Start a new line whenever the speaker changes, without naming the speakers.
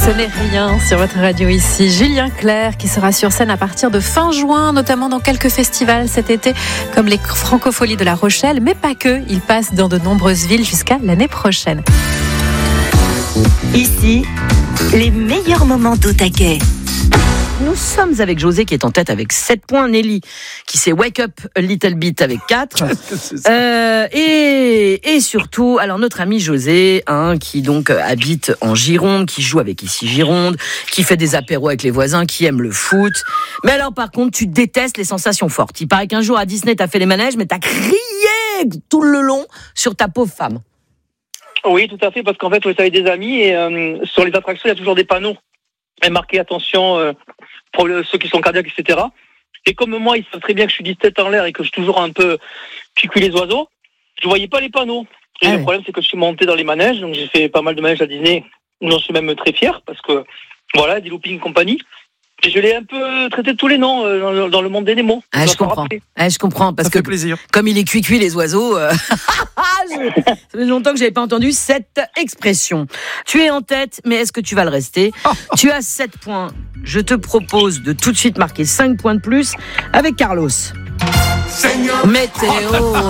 Ce n'est rien sur votre radio ici. Julien Clerc qui sera sur scène à partir de fin juin, notamment dans quelques festivals cet été, comme les Francopholies de La Rochelle, mais pas que. Il passe dans de nombreuses villes jusqu'à l'année prochaine.
Ici, les meilleurs moments d'Au-Taquet. Nous sommes avec José qui est en tête avec 7 points. Nelly qui s'est wake up a little bit avec 4. Et surtout, alors notre ami José, qui donc habite en Gironde, qui joue avec Ici Gironde, qui fait des apéros avec les voisins, qui aime le foot. Mais alors par contre, tu détestes les sensations fortes. Il paraît qu'un jour à Disney, t'as fait les manèges, mais t'as crié tout le long sur ta pauvre femme.
Oui, tout à fait, parce qu'en fait, on est avec des amis et sur les attractions, il y a toujours des panneaux. Et marqué attention pour ceux qui sont cardiaques, etc. Et comme moi, ils savent très bien que je suis 10 têtes en l'air et que je suis toujours un peu cuicui les oiseaux, je voyais pas les panneaux. Et le problème, c'est que je suis monté dans les manèges, donc j'ai fait pas mal de manèges à Disney. J'en suis même très fier parce que voilà, des looping compagnie. Et je l'ai un peu traité de tous les noms dans le monde des Nemo.
Je comprends parce
ça
que
fait plaisir.
Comme il est cuicui les oiseaux, ça fait longtemps que j'avais pas entendu cette expression. Tu es en tête, mais est-ce que tu vas le rester? Tu as 7 points. Je te propose de tout de suite marquer 5 points de plus avec Carlos. Météo.